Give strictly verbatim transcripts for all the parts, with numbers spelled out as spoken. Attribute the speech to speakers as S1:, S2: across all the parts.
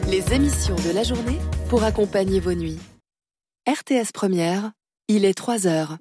S1: Les émissions de la journée pour accompagner vos nuits. R T S Première, il est trois heures.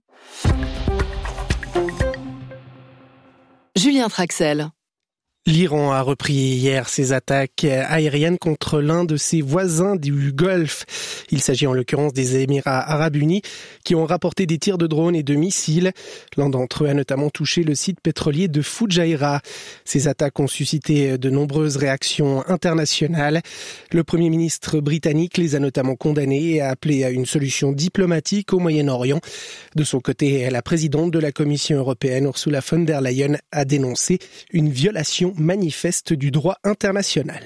S1: Julien Traxel.
S2: L'Iran a repris hier ses attaques aériennes contre l'un de ses voisins du Golfe. Il s'agit en l'occurrence des Émirats arabes unis qui ont rapporté des tirs de drones et de missiles. L'un d'entre eux a notamment touché le site pétrolier de Fujairah. Ces attaques ont suscité de nombreuses réactions internationales. Le Premier ministre britannique les a notamment condamnés et a appelé à une solution diplomatique au Moyen-Orient. De son côté, la présidente de la Commission européenne, Ursula von der Leyen, a dénoncé une violation manifeste du droit international.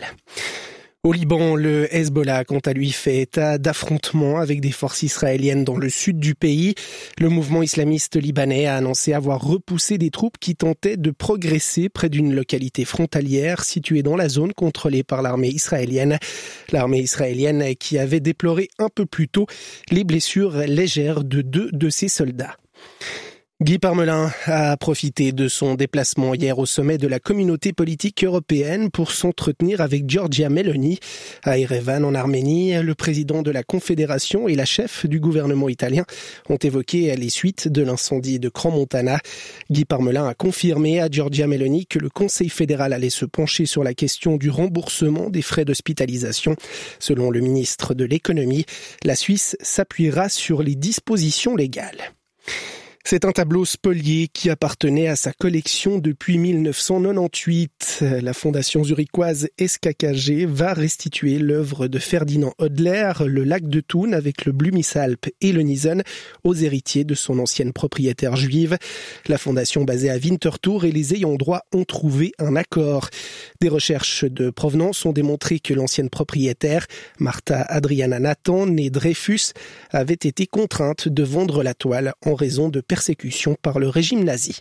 S2: Au Liban, le Hezbollah, quant à lui, fait état d'affrontements avec des forces israéliennes dans le sud du pays. Le mouvement islamiste libanais a annoncé avoir repoussé des troupes qui tentaient de progresser près d'une localité frontalière située dans la zone contrôlée par l'armée israélienne. L'armée israélienne qui avait déploré un peu plus tôt les blessures légères de deux de ses soldats. Guy Parmelin a profité de son déplacement hier au sommet de la communauté politique européenne pour s'entretenir avec Giorgia Meloni. À Erevan, en Arménie, le président de la Confédération et la chef du gouvernement italien ont évoqué les suites de l'incendie de Crans-Montana. Guy Parmelin a confirmé à Giorgia Meloni que le Conseil fédéral allait se pencher sur la question du remboursement des frais d'hospitalisation. Selon le ministre de l'économie, la Suisse s'appuiera sur les dispositions légales. C'est un tableau spolié qui appartenait à sa collection depuis mille neuf cent quatre-vingt-dix-huit. La fondation zurichoise S K K G va restituer l'œuvre de Ferdinand Hodler, le lac de Thun avec le Blumisalp et le Nisen, aux héritiers de son ancienne propriétaire juive. La fondation basée à Winterthur et les ayants droit ont trouvé un accord. Des recherches de provenance ont démontré que l'ancienne propriétaire, Martha Adriana Nathan, née Dreyfus, avait été contrainte de vendre la toile en raison de persécution par le régime nazi.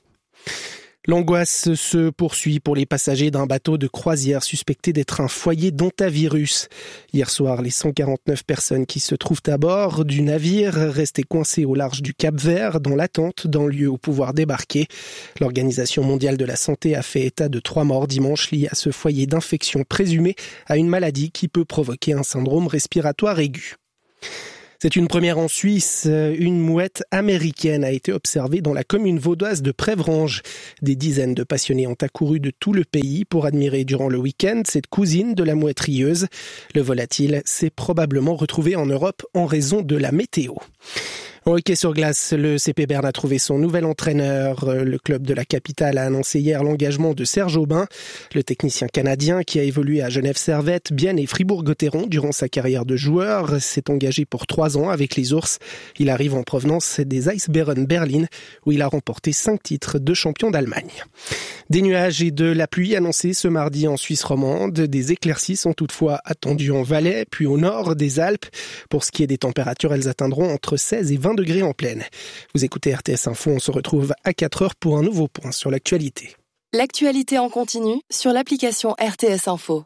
S2: L'angoisse se poursuit pour les passagers d'un bateau de croisière suspecté d'être un foyer d'hantavirus. Hier soir, les cent quarante-neuf personnes qui se trouvent à bord du navire restaient coincées au large du Cap-Vert dans l'attente d'un lieu où pouvoir débarquer. L'Organisation mondiale de la santé a fait état de trois morts dimanche liés à ce foyer d'infection présumée à une maladie qui peut provoquer un syndrome respiratoire aigu. C'est une première en Suisse. Une mouette américaine a été observée dans la commune vaudoise de Prévrange. Des dizaines de passionnés ont accouru de tout le pays pour admirer durant le week-end cette cousine de la mouette rieuse. Le volatile s'est probablement retrouvé en Europe en raison de la météo. Au hockey sur glace, le C P Berne a trouvé son nouvel entraîneur. Le club de la capitale a annoncé hier l'engagement de Serge Aubin. Le technicien canadien qui a évolué à Genève Servette, Bienne et Fribourg-Gotteron durant sa carrière de joueur s'est engagé pour trois ans avec les Ours. Il arrive en provenance des Eisbären Berlin où il a remporté cinq titres de champion d'Allemagne. Des nuages et de la pluie annoncés ce mardi en Suisse romande. Des éclaircies sont toutefois attendues en Valais, puis au nord des Alpes. Pour ce qui est des températures, elles atteindront entre seize et vingt degrés en pleine. Vous écoutez R T S Info, on se retrouve à quatre heures pour un nouveau point sur l'actualité.
S1: L'actualité en continu sur l'application R T S Info.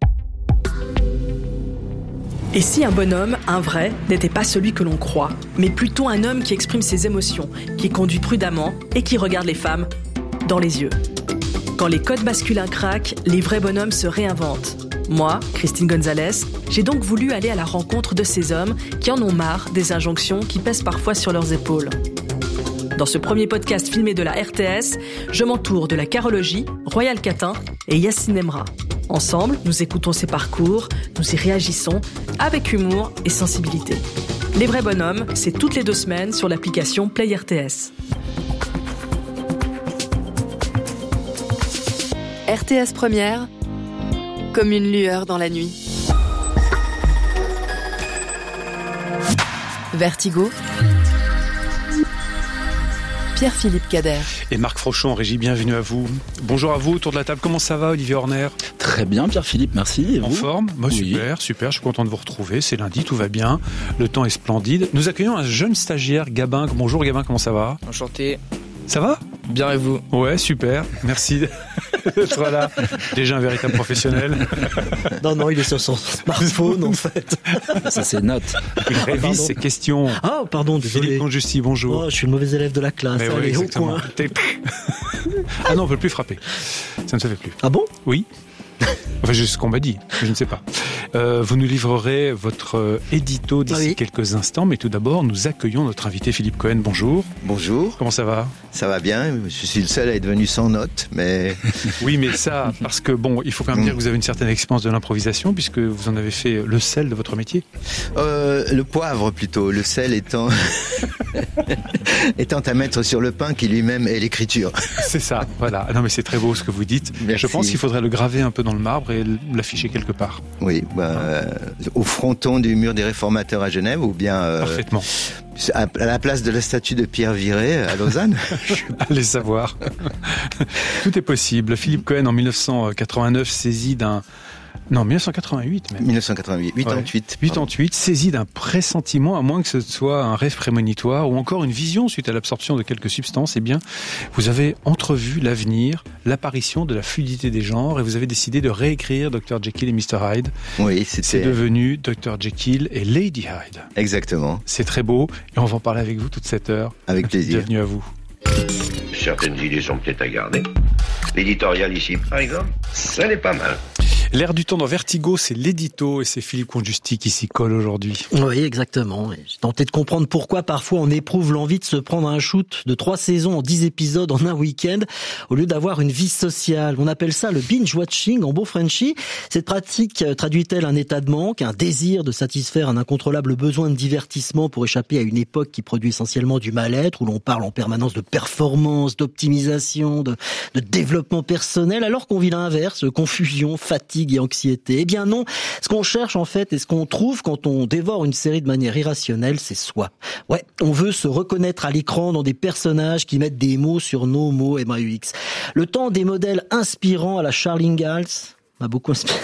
S3: Et si un bonhomme, un vrai, n'était pas celui que l'on croit, mais plutôt un homme qui exprime ses émotions, qui conduit prudemment et qui regarde les femmes dans les yeux. Quand les codes masculins craquent, les vrais bonhommes se réinventent. Moi, Christine Gonzalez, j'ai donc voulu aller à la rencontre de ces hommes qui en ont marre des injonctions qui pèsent parfois sur leurs épaules. Dans ce premier podcast filmé de la R T S, je m'entoure de la carologie, Royal Catin et Yacine Emra. Ensemble, nous écoutons ces parcours, nous y réagissons avec humour et sensibilité. Les vrais bonhommes, c'est toutes les deux semaines sur l'application Play R T S.
S1: R T S Première, comme une lueur dans la nuit. Vertigo. Pierre-Philippe Cader.
S4: Et Marc Frochon en régie, bienvenue à vous. Bonjour à vous autour de la table. Comment ça va, Olivier Horner ?
S5: Très bien, Pierre-Philippe, merci. Et
S4: en
S5: vous ?
S4: forme ? Moi, oui. Super, super. Je suis content de vous retrouver. C'est lundi, tout va bien. Le temps est splendide. Nous accueillons un jeune stagiaire, Gabin. Bonjour Gabin, comment ça va ?
S6: Enchanté.
S4: Ça va ?
S6: Bien et vous ?
S4: Ouais, super. Merci d'être là. Déjà un véritable professionnel.
S5: Non, non, il est sur son smartphone en fait. Ça c'est note.
S4: Il révise ses questions.
S5: Ah, pardon, désolé.
S4: Philippe Conjusty, bonjour.
S5: Oh, je suis le mauvais élève de la classe.
S4: Mais
S5: allez,
S4: oui,
S5: au coin.
S4: Ah non, on ne peut plus frapper. Ça ne se fait plus.
S5: Ah bon ?
S4: Oui. Enfin, c'est ce qu'on m'a dit, je ne sais pas. Euh, vous nous livrerez votre euh, édito d'ici
S5: oui.
S4: quelques instants, mais tout d'abord, nous accueillons notre invité Philippe Cohen. Bonjour.
S6: Bonjour.
S4: Comment ça va ?
S6: Ça va bien. Je suis le seul à être venu sans notes, mais...
S4: Oui, mais ça, parce que bon, il faut quand même dire que vous avez une certaine expérience de l'improvisation, puisque vous en avez fait le sel de votre métier.
S6: Euh, le poivre plutôt, le sel étant... étant à mettre sur le pain qui lui-même est l'écriture.
S4: C'est ça, voilà. Non mais c'est très beau ce que vous dites.
S6: Merci.
S4: Je pense qu'il faudrait le graver un peu dans le marbre et l'afficher quelque part.
S6: Oui, bah, euh, au fronton du mur des réformateurs à Genève ou bien... Euh,
S4: Parfaitement.
S6: À la place de la statue de Pierre Viret à Lausanne.
S4: Allez savoir. Tout est possible. Philippe Cohen en dix-neuf cent quatre-vingt-neuf saisit d'un... Non, dix-neuf cent quatre-vingt-huit même.
S6: dix-neuf cent quatre-vingt-huit, quatre-vingt-huit.
S4: Ouais. quatre-vingt-huit, saisi d'un pressentiment, à moins que ce soit un rêve prémonitoire ou encore une vision suite à l'absorption de quelques substances. Eh bien, vous avez entrevu l'avenir, l'apparition de la fluidité des genres et vous avez décidé de réécrire docteur Jekyll et mister Hyde.
S6: Oui, c'était...
S4: C'est devenu docteur Jekyll et Lady Hyde.
S6: Exactement.
S4: C'est très beau et on va en parler avec vous toute cette heure.
S6: Avec plaisir.
S4: Bienvenue à vous.
S7: Certaines idées sont peut-être à garder. L'éditorial ici, par exemple, ça n'est pas mal.
S4: L'air du temps dans Vertigo, c'est l'édito et c'est Philippe Conjusti qui s'y colle aujourd'hui.
S5: Oui, exactement. J'ai tenté de comprendre pourquoi parfois on éprouve l'envie de se prendre un shoot de trois saisons en dix épisodes en un week-end au lieu d'avoir une vie sociale. On appelle ça le binge-watching en beau Frenchie. Cette pratique traduit-elle un état de manque, un désir de satisfaire un incontrôlable besoin de divertissement pour échapper à une époque qui produit essentiellement du mal-être, où l'on parle en permanence de performance, d'optimisation, de, de développement personnel, alors qu'on vit l'inverse, confusion, fatigue et anxiété. Eh bien non, ce qu'on cherche en fait et ce qu'on trouve quand on dévore une série de manière irrationnelle, c'est soi. Ouais, on veut se reconnaître à l'écran dans des personnages qui mettent des mots sur nos mots M A U X. Le temps des modèles inspirants à la Charles Ingalls m'a beaucoup inspiré.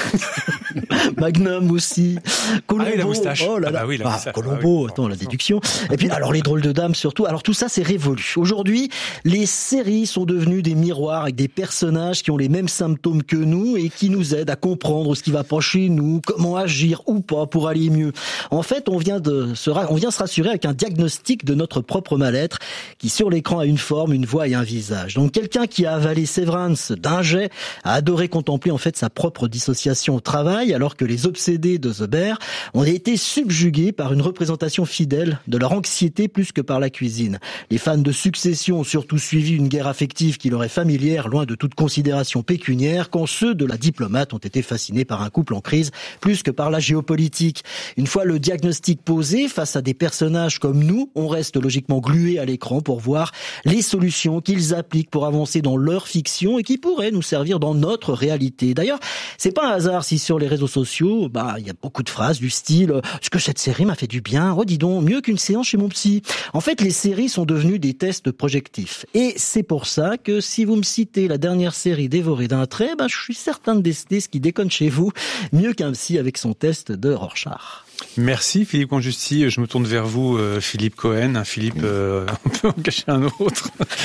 S5: Magnum aussi. Colombo.
S4: Ah oui, la moustache.
S5: Oh là là.
S4: Ah bah oui, la
S5: ah,
S4: moustache.
S5: Colombo,
S4: Ah oui.
S5: attends, la déduction. Et puis, alors, les drôles de dames surtout. Alors, tout ça, c'est révolu. Aujourd'hui, les séries sont devenues des miroirs avec des personnages qui ont les mêmes symptômes que nous et qui nous aident à comprendre ce qui va pas chez nous, comment agir ou pas pour aller mieux. En fait, on vient de se, ra- on vient se rassurer avec un diagnostic de notre propre mal-être qui, sur l'écran, a une forme, une voix et un visage. Donc, quelqu'un qui a avalé Severance d'un jet a adoré contempler, en fait, sa propre dissociation au travail, alors que les obsédés de The Bear ont été subjugués par une représentation fidèle de leur anxiété plus que par la cuisine. Les fans de Succession ont surtout suivi une guerre affective qui leur est familière, loin de toute considération pécuniaire, quand ceux de La Diplomate ont été fascinés par un couple en crise plus que par la géopolitique. Une fois le diagnostic posé, face à des personnages comme nous, on reste logiquement glué à l'écran pour voir les solutions qu'ils appliquent pour avancer dans leur fiction et qui pourraient nous servir dans notre réalité. D'ailleurs, c'est pas un hasard si sur les réseaux sociaux, bah, il y a beaucoup de phrases du style « Est-ce que cette série m'a fait du bien ? Oh, dis donc, mieux qu'une séance chez mon psy ». En fait, les séries sont devenues des tests projectifs. Et c'est pour ça que si vous me citez la dernière série dévorée d'un trait, bah, je suis certain de déceler ce qui déconne chez vous, mieux qu'un psy avec son test de Rorschach.
S4: Merci Philippe Conjusti. Je me tourne vers vous, euh, Philippe Cohen. Philippe, euh, on peut en cacher un autre.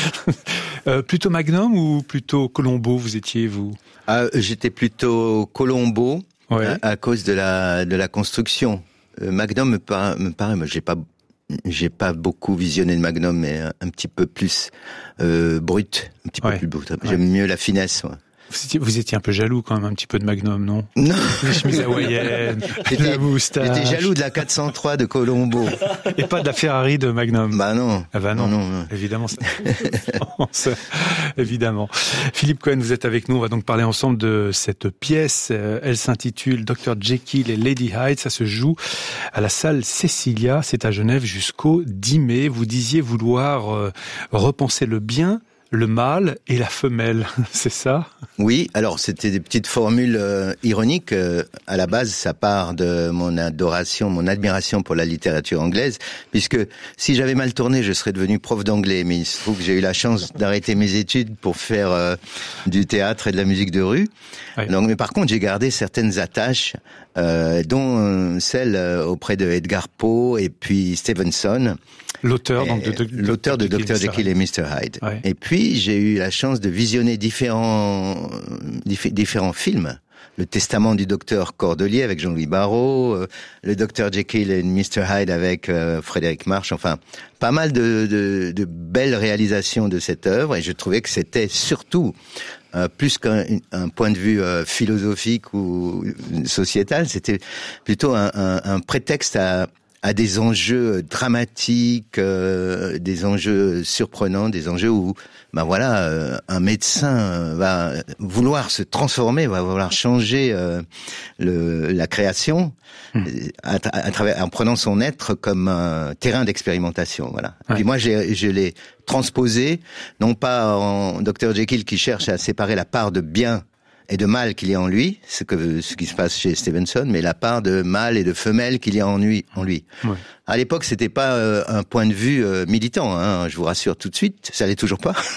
S4: euh, plutôt Magnum ou plutôt Colombo, vous étiez, vous ?
S6: Ah, j'étais plutôt Colombo
S4: Ouais.
S6: à, à cause de la de la construction. Euh, Magnum me paraît, me paraît, moi j'ai pas j'ai pas beaucoup visionné de Magnum, mais un, un petit peu plus euh, brut, un petit
S4: Ouais.
S6: peu plus brut. J'aime ouais. mieux la finesse. Ouais.
S4: Vous étiez, vous étiez un peu jaloux quand même, un petit peu de Magnum, non ?
S6: Non.
S4: Les chemises hawaïennes, la moustache.
S6: J'étais jaloux de la quatre cent trois de Colombo.
S4: Et pas de la Ferrari de Magnum.
S6: Bah non.
S4: Ah bah non,
S6: non, non, non.
S4: Évidemment. Ça évidemment. Philippe Cohen, vous êtes avec nous. On va donc parler ensemble de cette pièce. Elle s'intitule docteur Jekyll et Lady Hyde. Ça se joue à la salle Cecilia. C'est à Genève jusqu'au dix mai. Vous disiez vouloir euh, repenser le bien, le mâle et la femelle, c'est ça ?
S6: Oui, alors c'était des petites formules euh, ironiques. Euh, à la base, ça part de mon adoration, mon admiration pour la littérature anglaise, puisque si j'avais mal tourné, je serais devenu prof d'anglais. Mais il se trouve que j'ai eu la chance d'arrêter mes études pour faire euh, du théâtre et de la musique de rue. Oui. Donc, mais par contre, j'ai gardé certaines attaches, euh, dont euh, celle euh, auprès de Edgar Poe et puis Stevenson.
S4: L'auteur, donc, de, de,
S6: l'auteur de docteur Jekyll et mister Hyde.
S4: Ouais.
S6: Et puis, puis j'ai eu la chance de visionner différents diff- différents films. Le Testament du docteur Cordelier avec Jean-Louis Barrault, euh, le docteur Jekyll et mister Hyde avec euh, Frédéric March, enfin pas mal de, de, de belles réalisations de cette œuvre, et je trouvais que c'était surtout euh, plus qu'un un point de vue euh, philosophique ou sociétal, c'était plutôt un, un, un prétexte à à des enjeux dramatiques, euh, des enjeux surprenants, des enjeux où, ben voilà, euh, un médecin va vouloir se transformer, va vouloir changer euh, le, la création mmh. à, à travers, en prenant son être comme un terrain d'expérimentation, voilà. Ouais. Puis moi, j'ai, je l'ai transposé, non pas en docteur Jekyll qui cherche à séparer la part de bien et de mal qu'il y a en lui, ce que ce qui se passe chez Stevenson, mais la part de mâle et de femelle qu'il y a en lui. En lui. Ouais. À l'époque, c'était pas euh, un point de vue euh, militant, hein, je vous rassure tout de suite, ça l'est toujours pas.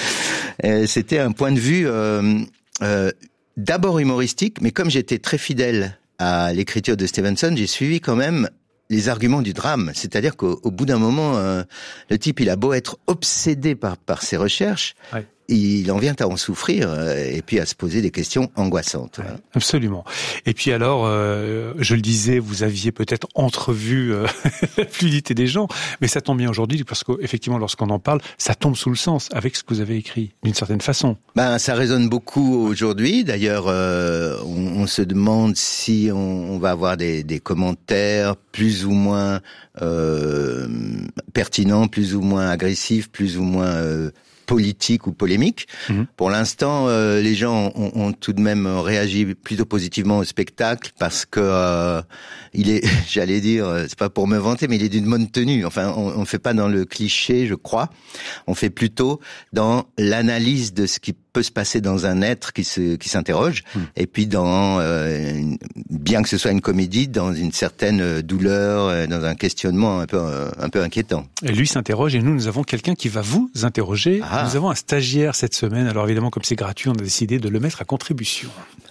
S6: C'était un point de vue euh, euh, d'abord humoristique, mais comme j'étais très fidèle à l'écriture de Stevenson, j'ai suivi quand même les arguments du drame, c'est-à-dire qu'au au bout d'un moment, euh, le type, il a beau être obsédé par par ses recherches. Ouais. Il en vient à en souffrir et puis à se poser des questions angoissantes.
S4: Ouais, absolument. Et puis alors, euh, je le disais, vous aviez peut-être entrevu euh, la fluidité des gens, mais ça tombe bien aujourd'hui parce qu'effectivement, lorsqu'on en parle, ça tombe sous le sens avec ce que vous avez écrit, d'une certaine façon.
S6: Ben, ça résonne beaucoup aujourd'hui. D'ailleurs, euh, on, on se demande si on, on va avoir des, des commentaires plus ou moins euh, pertinents, plus ou moins agressifs, plus ou moins euh, politique ou polémique. Mmh. Pour l'instant, euh, les gens ont, ont tout de même réagi plutôt positivement au spectacle parce que euh, il est, j'allais dire, c'est pas pour me vanter, mais il est d'une bonne tenue. Enfin, on, on fait pas dans le cliché, je crois. On fait plutôt dans l'analyse de ce qui peut se passer dans un être qui se qui s'interroge, mmh. et puis dans euh, une, bien que ce soit une comédie, dans une certaine douleur, dans un questionnement un peu un peu inquiétant.
S4: Et lui s'interroge, et nous nous avons quelqu'un qui va vous interroger. Ah. Nous avons un stagiaire cette semaine. Alors évidemment, comme c'est gratuit, on a décidé de le mettre à contribution.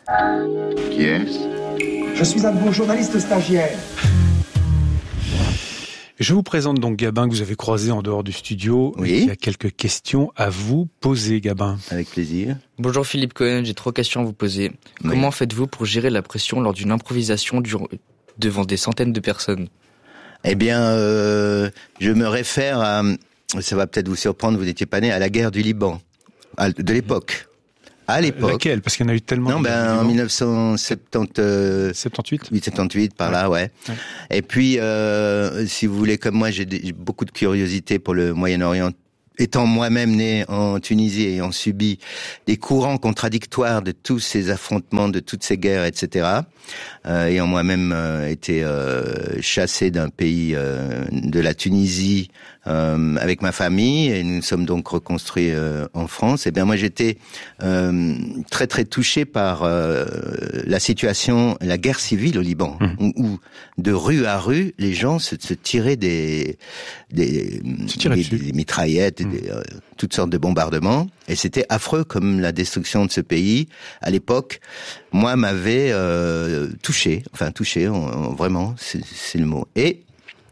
S8: Qui est-ce ?
S9: Je suis un de vos journalistes stagiaires.
S4: Je vous présente donc Gabin, que vous avez croisé en dehors du studio.
S6: Oui.
S4: Il y a quelques questions à vous poser, Gabin.
S6: Avec plaisir.
S10: Bonjour Philippe Cohen, j'ai trois questions à vous poser. Oui. Comment faites-vous pour gérer la pression lors d'une improvisation du... devant des centaines de personnes ?
S6: Eh bien, euh, je me réfère à, ça va peut-être vous surprendre, vous n'étiez pas né, à la guerre du Liban, de l'époque. À l'époque.
S4: Laquelle ? Parce qu'il y en a eu tellement.
S6: Non, ben, en dix-neuf cent soixante-dix-huit.
S4: soixante-dix-huit
S6: Oui, soixante-dix-huit, par ouais. là, ouais. ouais. Et puis, euh, si vous voulez, comme moi, j'ai, des, j'ai beaucoup de curiosité pour le Moyen-Orient. Étant moi-même né en Tunisie et ayant subi des courants contradictoires de tous ces affrontements, de toutes ces guerres, et cetera, euh, ayant moi-même euh, été euh, chassé d'un pays euh, de la Tunisie euh, avec ma famille, et nous sommes donc reconstruits euh, en France, et bien moi j'étais euh, très très touché par euh, la situation, la guerre civile au Liban, mmh. où, où de rue à rue, les gens se, se tiraient des des, des, des mitraillettes, mmh. des, euh, toutes sortes de bombardements, et c'était affreux comme la destruction de ce pays à l'époque. Moi, m'avait euh, touché, enfin touché, on, on, vraiment, c'est, c'est le mot. Et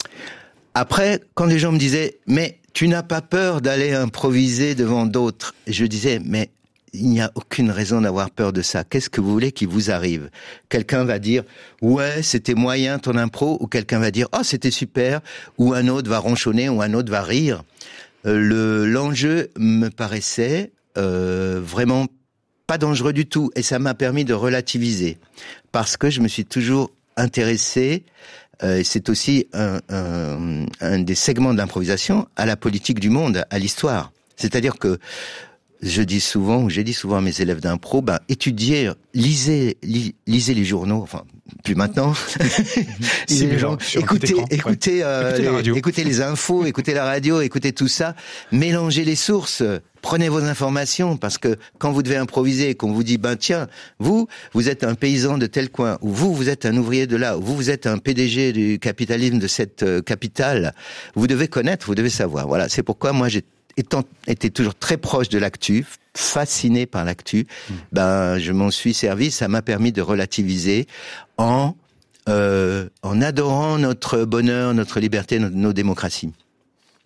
S6: après, quand les gens me disaient, mais tu n'as pas peur d'aller improviser devant d'autres, je disais, mais il n'y a aucune raison d'avoir peur de ça. Qu'est-ce que vous voulez qu'il vous arrive ? Quelqu'un va dire, ouais, c'était moyen ton impro, ou quelqu'un va dire, oh, c'était super, ou un autre va ronchonner, ou un autre va rire. Euh, le, l'enjeu me paraissait euh, vraiment pas dangereux du tout, et ça m'a permis de relativiser, parce que je me suis toujours intéressé, euh, c'est aussi un, un, un des segments de l'improvisation, à la politique du monde, à l'histoire. C'est-à-dire que je dis souvent, ou j'ai dit souvent à mes élèves d'impro, ben, étudiez, lisez, li, lisez les journaux, enfin, plus maintenant. lisez les journaux, écoutez, écoutez, écoutez, euh, écoutez, les, écoutez les infos, écoutez la radio, écoutez tout ça, mélangez les sources, prenez vos informations, parce que quand vous devez improviser et qu'on vous dit, ben, tiens, vous, vous êtes un paysan de tel coin, ou vous, vous êtes un ouvrier de là, ou vous, vous êtes un P D G du capitalisme de cette euh, capitale, vous devez connaître, vous devez savoir. Voilà. C'est pourquoi moi, j'ai étant été toujours très proche de l'actu, fasciné par l'actu, mmh. ben je m'en suis servi. Ça m'a permis de relativiser en euh, en adorant notre bonheur, notre liberté, nos, nos démocraties.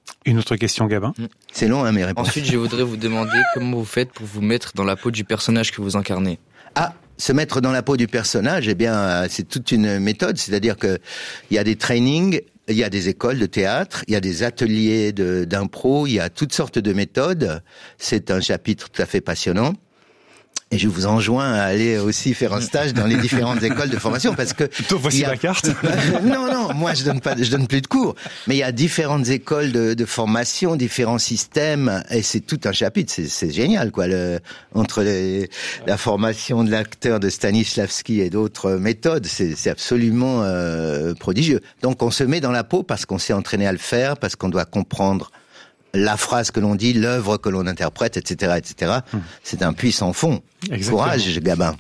S4: Une autre question, Gabin.
S6: C'est long, hein, mes réponses.
S10: Ensuite, je voudrais vous demander comment vous faites pour vous mettre dans la peau du personnage que vous incarnez.
S6: Ah, se mettre dans la peau du personnage, eh bien, c'est toute une méthode. C'est-à-dire que il y a des trainings, il y a des écoles de théâtre, il y a des ateliers de, d'impro, il y a toutes sortes de méthodes. C'est un chapitre tout à fait passionnant. Et je vous enjoins à aller aussi faire un stage dans les différentes écoles de formation parce que
S4: plutôt voici
S6: a...
S4: la carte.
S6: non non, moi je donne pas, je donne plus de cours, mais il y a différentes écoles de, de formation, différents systèmes, et c'est tout un chapitre. C'est, c'est génial quoi. Le, entre les, la formation de l'acteur de Stanislavski et d'autres méthodes, c'est, c'est absolument euh, prodigieux. Donc on se met dans la peau parce qu'on s'est entraîné à le faire, parce qu'on doit comprendre la phrase que l'on dit, l'œuvre que l'on interprète, et cetera, et cetera. Hum. C'est un puits sans fond. Exactement. Courage, Gabin.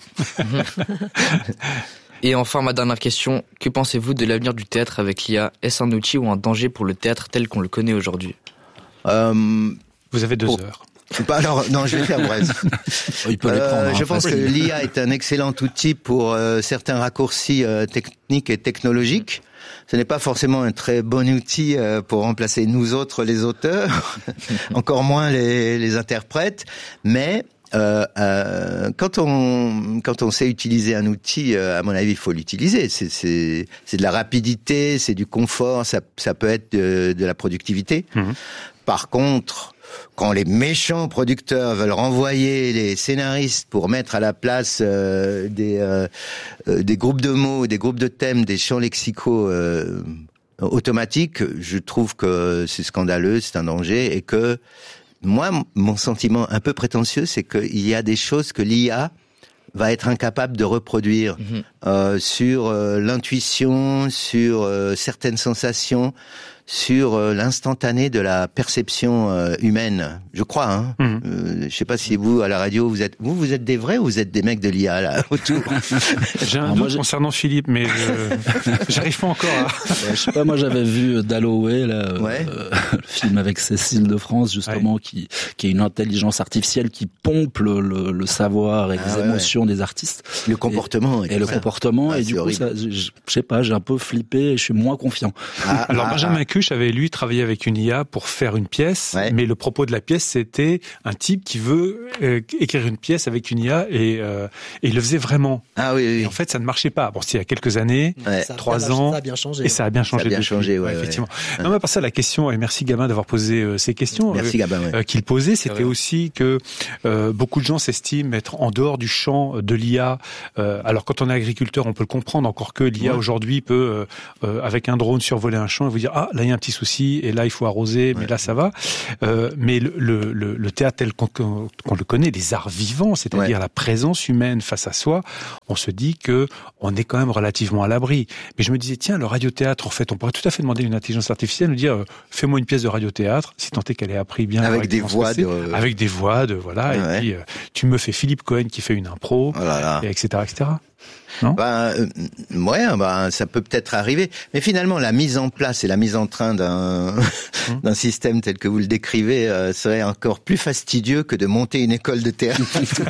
S10: Et enfin, ma dernière question, que pensez-vous de l'avenir du théâtre avec l'I A ? Est-ce un outil ou un danger pour le théâtre tel qu'on le connaît aujourd'hui ?
S6: euh,
S4: Vous avez deux
S6: pour...
S4: heures.
S6: Alors, non, je vais faire bref.
S5: Il peut les prendre,
S6: euh,
S5: hein,
S6: je pense
S5: facile.
S6: que l'I A est un excellent outil pour euh, certains raccourcis euh, techniques et technologiques. Ce n'est pas forcément un très bon outil euh, pour remplacer nous autres les auteurs, encore moins les, les interprètes, mais euh, euh, quand on quand on sait utiliser un outil, euh, à mon avis, il faut l'utiliser. C'est c'est c'est de la rapidité, c'est du confort, ça ça peut être de, de la productivité. Mmh. Par contre, quand les méchants producteurs veulent renvoyer les scénaristes pour mettre à la place euh, des euh, euh, des groupes de mots, des groupes de thèmes, des champs lexicaux euh, automatiques, je trouve que c'est scandaleux, c'est un danger, et que moi, mon sentiment un peu prétentieux, c'est qu'il y a des choses que l'I A va être incapable de reproduire mmh. euh, sur euh, l'intuition, sur euh, certaines sensations, sur euh, l'instantané de la perception euh, humaine, je crois. Hein. Mmh. Euh, je sais pas si vous à la radio vous êtes vous vous êtes des vrais ou vous êtes des mecs de l'I A là autour.
S4: J'ai un doute concernant Philippe, mais je... j'arrive pas encore à.
S5: Ouais, je sais pas, moi j'avais vu Dalloway là,
S6: ouais.
S5: euh, le film avec Cécile de France justement, ouais. qui qui est une intelligence artificielle qui pompe le, le, le savoir et ah, les ouais, émotions ouais. des artistes,
S6: le comportement et,
S5: et, et le
S6: ça.
S5: comportement ah,
S6: et
S5: du
S6: horrible.
S5: coup ça, je, je sais pas, j'ai un peu flippé et je suis moins confiant.
S4: Ah, Alors ah, Benjamin ah. Cuche avait lui travaillé avec une I A pour faire une pièce, ouais. mais le propos de la pièce c'était un type qui veut euh, écrire une pièce avec une I A et, euh, et il le faisait vraiment.
S6: Ah oui, oui.
S4: Et en fait ça ne marchait pas. Bon, c'était il y a quelques années, ouais. trois ans,
S11: ça a bien changé.
S4: Et ça a bien changé.
S6: Ça a bien
S4: depuis.
S6: changé, ouais,
S4: ouais, effectivement.
S6: Ouais.
S4: Non, mais par ça la question, et merci Gabin d'avoir posé euh, ces questions.
S6: Merci
S4: euh,
S6: Gabin. Ouais.
S4: Euh, qu'il posait, c'était aussi que euh, beaucoup de gens s'estiment être en dehors du champ de l'I A. Euh, alors quand on est agriculteur, on peut le comprendre, encore que l'I A ouais. aujourd'hui peut, euh, euh, avec un drone, survoler un champ et vous dire ah là il y a un petit souci et là il faut arroser, mais ouais. là ça va. Euh, mais le, le, le, le théâtre tel qu'on, qu'on le connaît, les arts vivants, c'est-à-dire ouais. la présence humaine face à soi, on se dit que on est quand même relativement à l'abri. Mais je me disais tiens, le radiothéâtre, en fait, on pourrait tout à fait demander à une intelligence artificielle de dire euh, fais-moi une pièce de radiothéâtre, si tant est qu'elle ait appris bien
S6: avec des voix de...
S4: avec des voix de voilà, ouais. et puis euh, tu me fais Philippe Cohen qui fait une impro,
S6: oh là là.
S4: et et cetera, et cetera. Non
S6: ben, euh, ouais, ben, ça peut peut-être arriver. Mais finalement, la mise en place et la mise en train d'un, mmh. d'un système tel que vous le décrivez euh, serait encore plus fastidieux que de monter une école de théâtre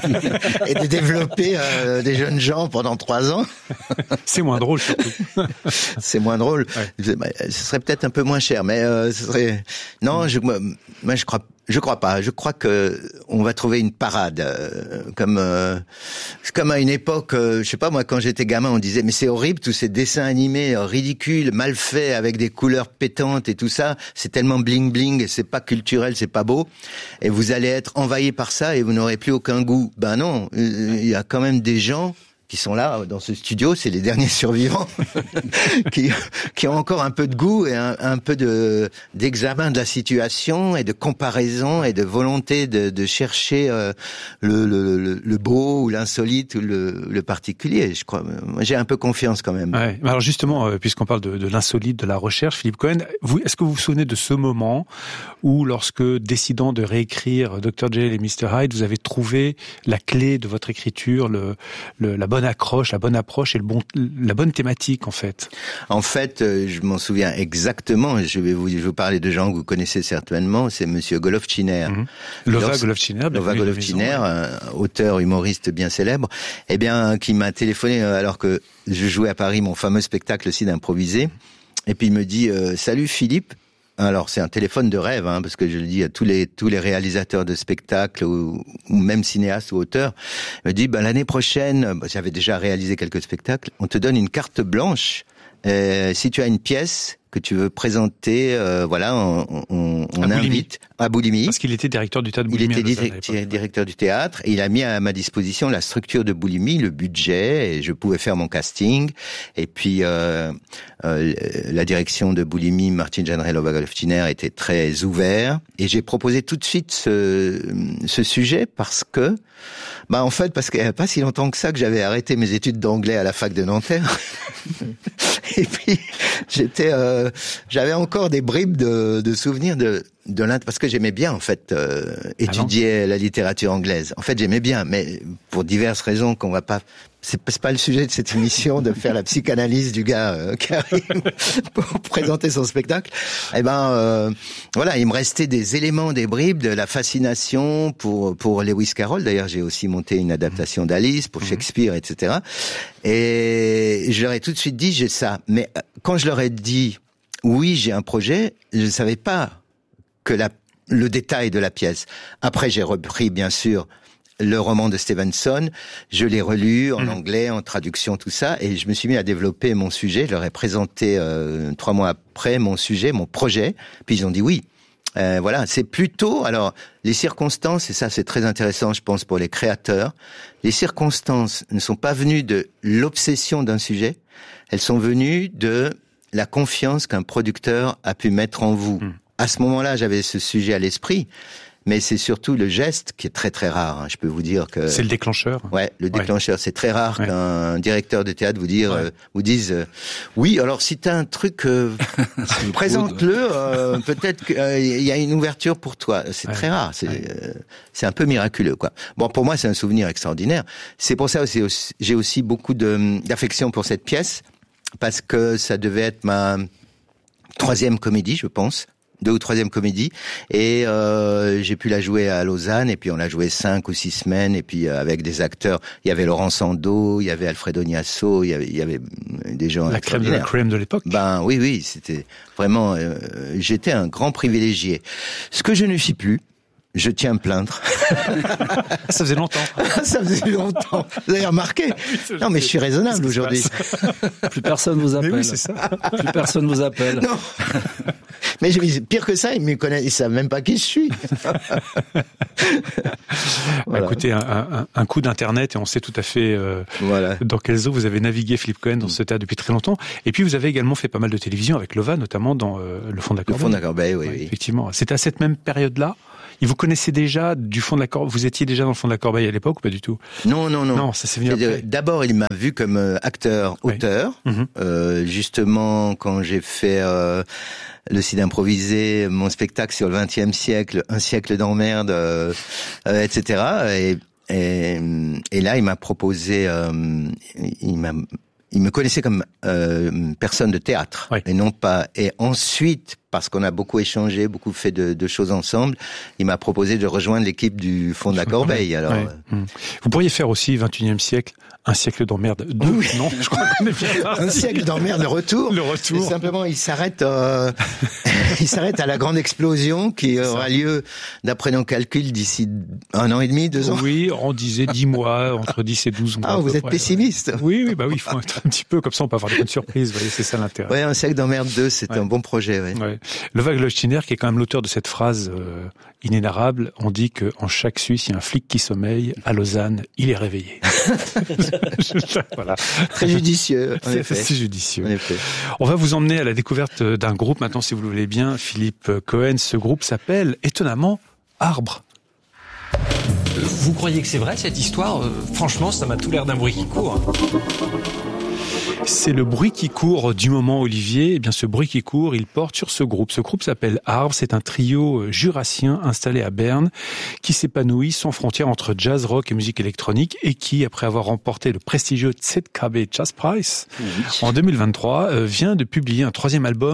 S6: et de développer euh, des jeunes gens pendant trois ans.
S4: C'est moins drôle, surtout.
S6: C'est moins drôle. Ouais. Ce serait peut-être un peu moins cher, mais euh, ce serait... Non, mmh. je, moi, je crois Je crois pas. Je crois que on va trouver une parade, euh, comme euh, comme à une époque. Euh, je sais pas moi, quand j'étais gamin, on disait mais c'est horrible tous ces dessins animés euh, ridicules, mal faits, avec des couleurs pétantes et tout ça. C'est tellement bling bling et c'est pas culturel, c'est pas beau. Et vous allez être envahi par ça et vous n'aurez plus aucun goût. Ben non, il y a quand même des gens qui sont là dans ce studio, c'est les derniers survivants qui qui ont encore un peu de goût et un, un peu de d'examen de la situation et de comparaison et de volonté de, de chercher euh, le, le le beau ou l'insolite ou le, le particulier. Je crois, moi j'ai un peu confiance quand même.
S4: Ouais. Alors justement, euh, puisqu'on parle de, de l'insolite, de la recherche, Philippe Cohen, vous, est-ce que vous vous souvenez de ce moment où, lorsque décidant de réécrire docteur Jekyll et mister Hyde, vous avez trouvé la clé de votre écriture, le, le la bonne accroche, la bonne approche et le bon, la bonne thématique en fait.
S6: En fait, euh, je m'en souviens exactement. Je vais vous, je vais vous parler de gens que vous connaissez certainement. C'est Monsieur Golovtchiner.
S4: Mm-hmm. Lova Golovtchiner,
S6: Lova Golovtchiner, un auteur humoriste bien célèbre. Eh bien, qui m'a téléphoné alors que je jouais à Paris mon fameux spectacle aussi d'improviser. Et puis il me dit euh, salut Philippe. Alors c'est un téléphone de rêve, hein, parce que je le dis à tous les tous les réalisateurs de spectacles ou, ou même cinéastes ou auteurs, me dit ben l'année prochaine, bah, j'avais déjà réalisé quelques spectacles, on te donne une carte blanche. Euh, si tu as une pièce que tu veux présenter, euh, voilà, on, on, on invite à Boulimie.
S4: Parce qu'il était directeur du théâtre de Boulimie.
S6: Il était direct, directeur du théâtre et il a mis à ma disposition la structure de Boulimie, le budget, et je pouvais faire mon casting. Et puis euh, euh, la direction de Boulimie, Martin Janrelova-Golftiner, était très ouvert. Et j'ai proposé tout de suite ce, ce sujet parce que, bah en fait, parce qu'il n'y a pas si longtemps que ça que j'avais arrêté mes études d'anglais à la fac de Nanterre. Et puis j'étais, euh, j'avais encore des bribes de, de souvenirs de de l'Inde parce que j'aimais bien en fait euh, étudier ah la littérature anglaise. En fait, j'aimais bien, mais pour diverses raisons qu'on va pas. C'est, c'est pas le sujet de cette émission de faire la psychanalyse du gars euh, qui arrive pour présenter son spectacle. Eh ben euh, voilà, il me restait des éléments, des bribes de la fascination pour pour Lewis Carroll. D'ailleurs, j'ai aussi monté une adaptation d'Alice pour Shakespeare, et cetera. Et je leur ai tout de suite dit j'ai ça. Mais quand je leur ai dit oui, j'ai un projet, je savais pas que la, le détail de la pièce. Après, j'ai repris, bien sûr, le roman de Stevenson. Je l'ai relu en mmh. anglais, en traduction, tout ça, et je me suis mis à développer mon sujet. Je leur ai présenté euh, trois mois après mon sujet, mon projet. Puis ils ont dit oui. Euh, voilà, c'est plutôt... Alors, les circonstances, et ça c'est très intéressant, je pense, pour les créateurs, les circonstances ne sont pas venues de l'obsession d'un sujet, elles sont venues de la confiance qu'un producteur a pu mettre en vous. Mmh. À ce moment-là, j'avais ce sujet à l'esprit, mais c'est surtout le geste qui est très très rare. Hein. Je peux vous dire que
S4: c'est le déclencheur.
S6: Ouais, le déclencheur. Ouais. C'est très rare ouais. qu'un directeur de théâtre vous dire, ouais. euh, vous dise, euh, oui. Alors si t'as un truc, euh, présente-le. Euh, peut-être qu'il euh, y a une ouverture pour toi. C'est ouais. très rare. C'est ouais. euh, c'est un peu miraculeux, quoi. Bon, pour moi, c'est un souvenir extraordinaire. C'est pour ça aussi, aussi j'ai aussi beaucoup de d'affection pour cette pièce parce que ça devait être ma troisième comédie, je pense. deux ou troisième comédie, et euh, j'ai pu la jouer à Lausanne, et puis on l'a joué cinq ou six semaines, et puis euh, avec des acteurs, il y avait Laurent Sando, il y avait Alfredo Niasso, il y avait, il y avait des gens
S4: la crème de la crème de l'époque.
S6: Ben oui, oui, c'était vraiment, euh, j'étais un grand privilégié. Ce que je ne suis plus, je tiens à me plaindre.
S4: Ça faisait longtemps.
S6: Ça faisait longtemps. Vous avez remarqué? Non, mais je suis raisonnable aujourd'hui.
S5: Plus personne vous appelle.
S4: Mais oui, c'est ça.
S5: Plus personne vous appelle.
S6: Non. Mais je, pire que ça, ils me connaissent, ils savent même pas qui je suis.
S4: Voilà. Écoutez, un, un, un coup d'internet et on sait tout à fait euh, voilà. dans quelles eaux vous avez navigué, Philippe Cohen, dans ce théâtre depuis très longtemps. Et puis vous avez également fait pas mal de télévision avec Lova, notamment dans euh, Le Fond de la Corbeille.
S6: Le Fond de la Corbeille, oui,
S4: ouais,
S6: oui.
S4: Effectivement. C'était à cette même période-là. Et vous connaissez déjà du Fond de la Corbeille, vous étiez déjà dans Le Fond de la Corbeille à l'époque ou pas du tout?
S6: Non, non, non.
S4: Non, ça s'est venu après.
S6: D'abord, il m'a vu comme acteur, auteur. Oui. Mm-hmm. Euh, justement, quand j'ai fait euh, le Cid improvisé, mon spectacle sur le vingtième siècle, un siècle d'emmerde, euh, euh, et cetera. Et, et, et là, il m'a proposé, euh, il m'a, il me connaissait comme euh, personne de théâtre, oui. et non pas. Et ensuite, parce qu'on a beaucoup échangé, beaucoup fait de, de choses ensemble, il m'a proposé de rejoindre l'équipe du Fond de la Corbeille. Alors,
S4: ouais. euh... vous pourriez faire aussi vingt et unième siècle. Un siècle d'emmerde. Deux, oui. Non, je crois qu'on est bien parti.
S6: Un siècle d'emmerde, le retour.
S4: Le retour.
S6: Et simplement, il s'arrête, euh, il s'arrête à la grande explosion qui aura lieu, d'après nos calculs, d'ici un an et demi, deux ans.
S4: Oui, on disait dix mois, entre dix et douze mois.
S6: Ah, vous êtes près, pessimiste.
S4: Ouais. Oui, oui, bah oui, il faut être un petit peu, comme ça on peut avoir des bonnes surprises, vous voyez, c'est ça l'intérêt.
S6: Ouais, un siècle d'emmerde deux, c'est ouais. un bon projet, ouais.
S4: ouais. Lova-Golftiner, qui est quand même l'auteur de cette phrase, euh, inénarrable, on dit que en chaque Suisse, il y a un flic qui sommeille, à Lausanne, il est réveillé.
S6: Voilà. Très judicieux.
S4: C'est, c'est judicieux. On va vous emmener à la découverte d'un groupe maintenant, si vous le voulez bien, Philippe Cohen. Ce groupe s'appelle, étonnamment, Arbre.
S11: Vous croyez que c'est vrai cette histoire? Franchement, ça m'a tout l'air d'un bruit qui court.
S4: C'est le bruit qui court du moment, Olivier. Eh bien, ce bruit qui court, il porte sur ce groupe. Ce groupe s'appelle Arbre. C'est un trio jurassien installé à Berne qui s'épanouit sans frontières entre jazz, rock et musique électronique et qui, après avoir remporté le prestigieux Z K B Jazz Prize oui. en deux mille vingt-trois, vient de publier un troisième album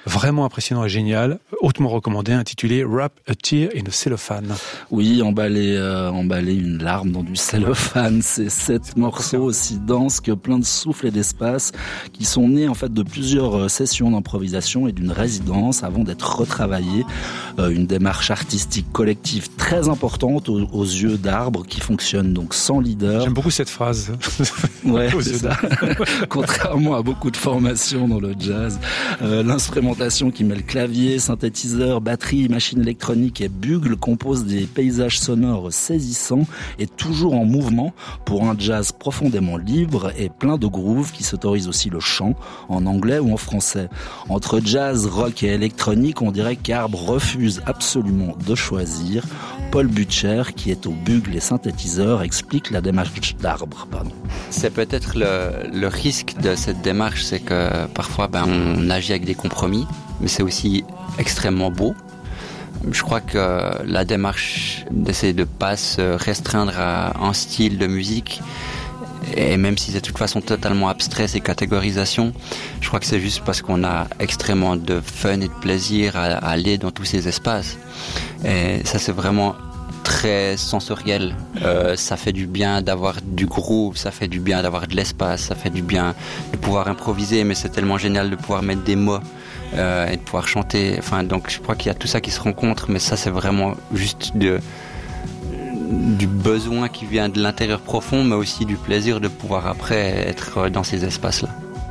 S4: vraiment impressionnant et génial, hautement recommandé, intitulé Wrap a Tear in a Cellophane.
S12: Oui, emballer, euh, emballer une larme dans du cellophane, c'est sept morceaux aussi denses que plein de souffle et d'espace qui sont nés en fait de plusieurs sessions d'improvisation et d'une résidence avant d'être retravaillés. Euh, une démarche artistique collective très importante aux, aux yeux d'Arbre qui fonctionne donc sans leader.
S4: J'aime beaucoup cette phrase.
S12: Ouais, c'est ça. Contrairement à beaucoup de formations dans le jazz, euh, l'instrumentation qui mêle clavier, synthétiseur, batterie, machine électronique et bugle compose des paysages sonores saisissants et toujours en mouvement pour un jazz profondément libre et plein de grooves qui s'autorise aussi le chant en anglais ou en français. Entre jazz, rock et électronique, on dirait qu'Arbre refuse absolument de choisir. Paul Butcher, qui est au bugle et synthétiseur, explique la démarche d'Arbre. Pardon.
S13: C'est peut-être le, le risque de cette démarche, c'est que parfois ben, on agit avec des compromis, mais c'est aussi extrêmement beau. Je crois que la démarche d'essayer de ne pas se restreindre à un style de musique, et même si c'est de toute façon totalement abstrait ces catégorisations, je crois que c'est juste parce qu'on a extrêmement de fun et de plaisir à, à aller dans tous ces espaces. Et ça, c'est vraiment très sensoriel. Euh, ça fait du bien d'avoir du groove, ça fait du bien d'avoir de l'espace, ça fait du bien de pouvoir improviser, mais c'est tellement génial de pouvoir mettre des mots euh, et de pouvoir chanter. Enfin, donc je crois qu'il y a tout ça qui se rencontre, mais ça, c'est vraiment juste de... du besoin qui vient de l'intérieur profond, mais aussi du plaisir de pouvoir après être dans ces espaces-là.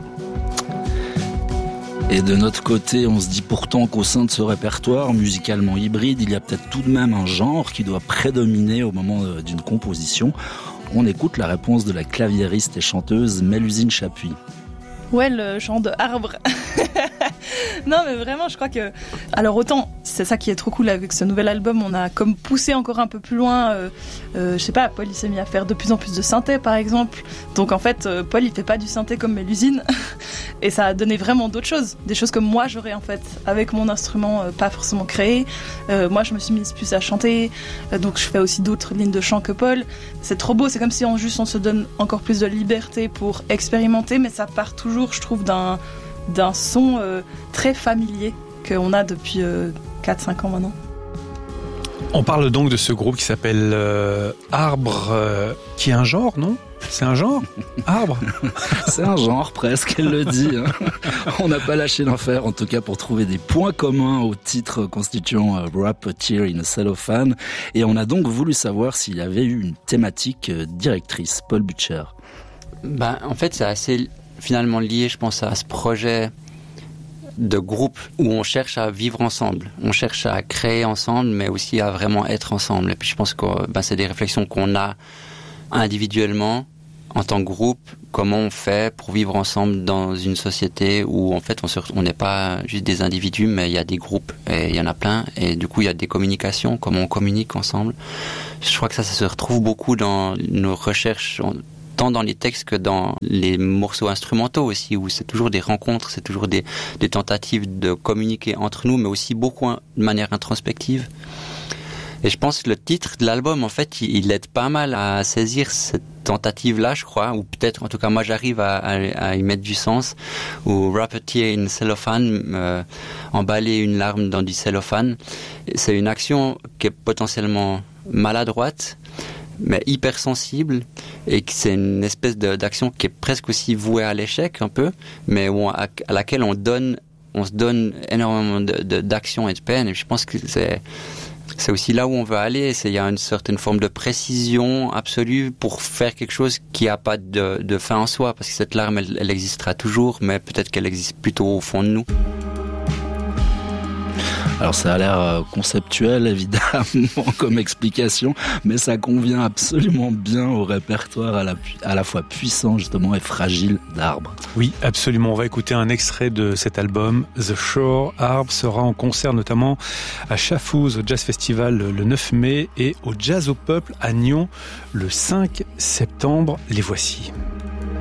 S12: Et de notre côté, on se dit pourtant qu'au sein de ce répertoire musicalement hybride, il y a peut-être tout de même un genre qui doit prédominer au moment d'une composition. On écoute la réponse de la claviériste et chanteuse Mélusine Chapuis.
S14: Ouais, le chant de Arbre. Non, mais vraiment, je crois que... Alors autant, c'est ça qui est trop cool avec ce nouvel album, on a comme poussé encore un peu plus loin. Euh, euh, je sais pas, Paul, il s'est mis à faire de plus en plus de synthé, par exemple. Donc en fait, euh, Paul, il fait pas du synthé comme Mélusine. Et ça a donné vraiment d'autres choses. Des choses que moi, j'aurais en fait, avec mon instrument, euh, pas forcément créé. Euh, moi, je me suis mise plus à chanter. Euh, donc je fais aussi d'autres lignes de chant que Paul. C'est trop beau, c'est comme si on, juste on se donne encore plus de liberté pour expérimenter. Mais ça part toujours, je trouve, d'un... d'un son euh, très familier qu'on a depuis euh, quatre cinq ans maintenant.
S4: On parle donc de ce groupe qui s'appelle euh, Arbre, euh, qui est un genre, non ? C'est un genre ? Arbre ?
S12: C'est un genre, presque, elle le dit. Hein. On n'a pas lâché l'enfer, en tout cas, pour trouver des points communs au titre constituant euh, Wrap a Tear in a Cellophane. Et on a donc voulu savoir s'il y avait eu une thématique euh, directrice. Paul Butcher.
S13: Ben, en fait, c'est assez... finalement lié, je pense, à ce projet de groupe où on cherche à vivre ensemble, on cherche à créer ensemble, mais aussi à vraiment être ensemble. Et puis je pense que ben, c'est des réflexions qu'on a individuellement, en tant que groupe, comment on fait pour vivre ensemble dans une société où en fait on n'est pas juste des individus, mais il y a des groupes, et il y en a plein, et du coup il y a des communications, comment on communique ensemble. Je crois que ça, ça se retrouve beaucoup dans nos recherches, tant dans les textes que dans les morceaux instrumentaux aussi, où c'est toujours des rencontres, c'est toujours des, des tentatives de communiquer entre nous, mais aussi beaucoup de manière introspective. Et je pense que le titre de l'album, en fait, il, il aide pas mal à saisir cette tentative-là, je crois, ou peut-être, en tout cas, moi, j'arrive à, à, à y mettre du sens, ou Wrap a Tear in cellophane, euh, emballer une larme dans du cellophane. C'est une action qui est potentiellement maladroite, mais hyper sensible, et que c'est une espèce de, d'action qui est presque aussi vouée à l'échec un peu, mais où, à, à laquelle on donne, on se donne énormément de, de, d'action et de peine. Et je pense que c'est, c'est aussi là où on veut aller. C'est, il y a une certaine forme de précision absolue pour faire quelque chose qui n'a pas de, de fin en soi, parce que cette larme, elle, elle existera toujours, mais peut-être qu'elle existe plutôt au fond de nous.
S12: Alors ça a l'air conceptuel évidemment comme explication, mais ça convient absolument bien au répertoire à la, à la fois puissant justement et fragile d'Arbre.
S4: Oui, absolument. On va écouter un extrait de cet album, The Shore. Arbre sera en concert notamment à Chafouz au Jazz Festival le neuf mai et au Jazz au Peuple à Nyon le cinq septembre. Les voici.